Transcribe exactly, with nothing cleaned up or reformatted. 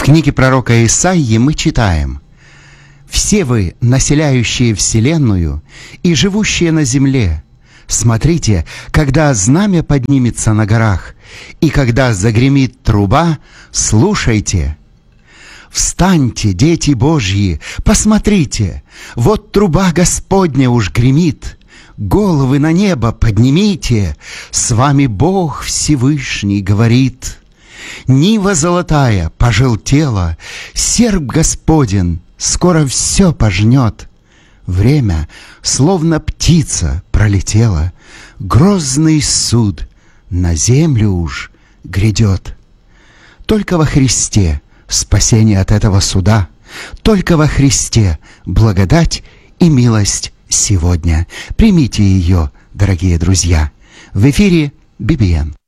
книге пророка Исаии мы читаем: «Все вы, населяющие вселенную и живущие на земле, смотрите, когда знамя поднимется на горах, и когда загремит труба, слушайте. Встаньте, дети Божьи, посмотрите, вот труба Господня уж гремит. Головы на небо поднимите, с вами Бог Всевышний говорит. Нива золотая пожелтела, серп Господен скоро все пожнет. Время, словно птица, пролетело, грозный суд на землю уж грядет. Только во Христе спасение от этого суда, только во Христе благодать и милость сегодня. Примите ее, дорогие друзья. В эфире би би эн.